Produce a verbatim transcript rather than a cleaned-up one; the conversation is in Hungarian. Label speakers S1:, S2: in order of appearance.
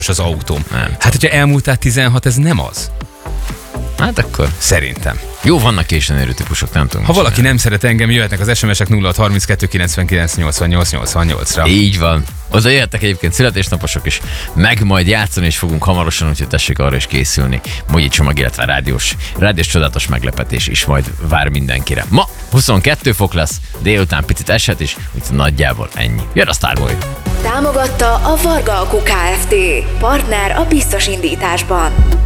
S1: az autóm.
S2: Nem.
S1: Hát, hogyha elmúltál tizenhat, ez nem az.
S2: Hát akkor
S1: Szerintem.
S2: jó, vannak későn érő típusok, nem tudom.
S1: Ha valaki nem szeret engem, jöhetnek az es em esek nulla hat harminckettő kilencvenkilenc nyolcvannyolc nyolcvannyolcra.
S2: Így van. Oda jöhettek egyébként születésnaposok is, meg majd játszani is fogunk hamarosan, úgyhogy tessék arra is készülni. Mogyi csomag, illetve rádiós, rádiós csodálatos meglepetés is majd vár mindenkire. Ma huszonkettő fok lesz, délután picit eshet is, úgyhogy nagyjából ennyi. Jön a Starboy.
S3: Támogatta a Varga Alku Kft. Partner a biztos indításban.